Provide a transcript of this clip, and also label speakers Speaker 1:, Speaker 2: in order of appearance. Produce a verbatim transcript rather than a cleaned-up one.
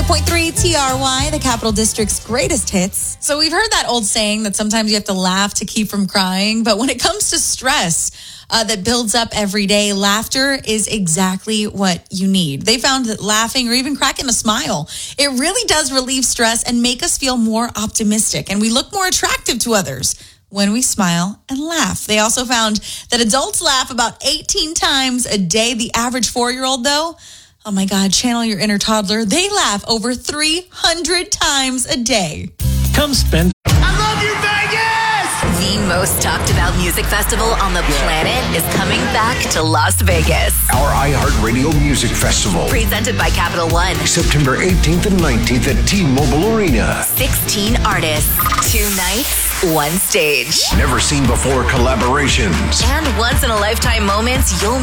Speaker 1: ninety-five point three T R Y, the Capital District's greatest hits. So we've heard that old saying that sometimes you have to laugh to keep from crying. But when it comes to stress uh, that builds up every day, laughter is exactly what you need. They found that laughing or even cracking a smile, it really does relieve stress and make us feel more optimistic. And we look more attractive to others when we smile and laugh. They also found that adults laugh about eighteen times a day. The average four-year-old, though, oh my God, channel your inner toddler. They laugh over three hundred times a day.
Speaker 2: Come spend.
Speaker 3: I love you, Vegas!
Speaker 4: The most talked about music festival on the planet is coming back to Las Vegas.
Speaker 5: Our iHeartRadio Music Festival.
Speaker 4: Presented by Capital One.
Speaker 5: September eighteenth and nineteenth at T-Mobile Arena.
Speaker 4: sixteen artists, two nights, one stage.
Speaker 5: Never seen before collaborations.
Speaker 4: And once in a lifetime moments you'll